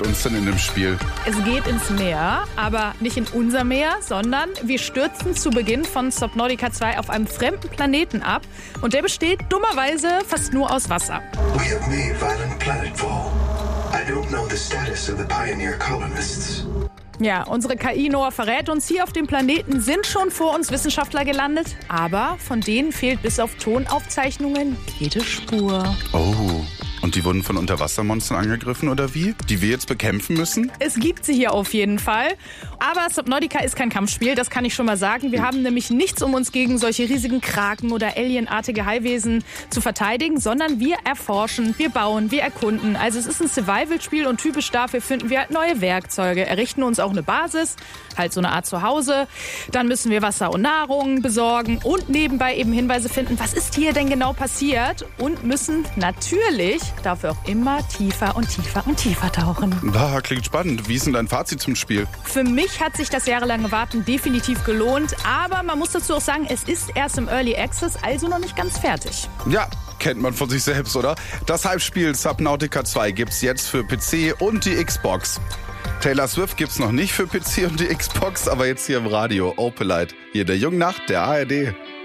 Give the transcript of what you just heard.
erwartet uns denn in dem Spiel? Es geht ins Meer, aber nicht in unser Meer, sondern wir stürzen zu Beginn von Subnautica 2 auf einem fremden Planeten ab. Und der besteht dummerweise fast nur aus Wasser. We have made violent planetfall. I don't know the status of the pioneer colonists. Ja, unsere KI Noah verrät uns, hier auf dem Planeten sind schon vor uns Wissenschaftler gelandet, aber von denen fehlt bis auf Tonaufzeichnungen jede Spur. Oh, und die wurden von Unterwassermonstern angegriffen oder wie? Die wir jetzt bekämpfen müssen? Es gibt sie hier auf jeden Fall. Aber Subnautica ist kein Kampfspiel, das kann ich schon mal sagen. Wir haben nämlich nichts, um uns gegen solche riesigen Kraken oder alienartige Haiwesen zu verteidigen, sondern wir erforschen, wir bauen, wir erkunden. Also es ist ein Survival-Spiel und typisch dafür finden wir halt neue Werkzeuge, errichten uns auch eine Basis, halt so eine Art Zuhause. Dann müssen wir Wasser und Nahrung besorgen und nebenbei eben Hinweise finden, was ist hier denn genau passiert, und müssen natürlich dafür auch immer tiefer und tiefer und tiefer tauchen. Klingt spannend. Wie ist denn dein Fazit zum Spiel? Für mich hat sich das jahrelange Warten definitiv gelohnt, aber man muss dazu auch sagen, es ist erst im Early Access, also noch nicht ganz fertig. Ja, kennt man von sich selbst, oder? Das Hype-Spiel Subnautica 2 gibt's jetzt für PC und die Xbox. Taylor Swift gibt's noch nicht für PC und die Xbox, aber jetzt hier im Radio. Opelite. Hier der Jungnacht der ARD.